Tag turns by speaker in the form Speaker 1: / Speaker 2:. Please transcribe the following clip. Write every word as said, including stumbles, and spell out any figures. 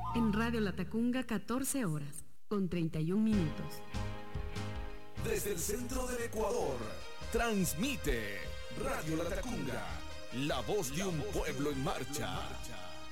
Speaker 1: En Radio Latacunga, catorce horas, con treinta y un minutos.
Speaker 2: Desde el centro del Ecuador, transmite Radio Latacunga, la voz de un pueblo en marcha.